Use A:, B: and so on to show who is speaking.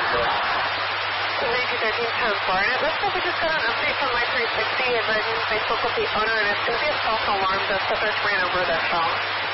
A: 1913-10-4, and it looks like we just got an update from my 360 advising they spoke with the owner, and it's going to be a false alarm. The suspect ran over their phone.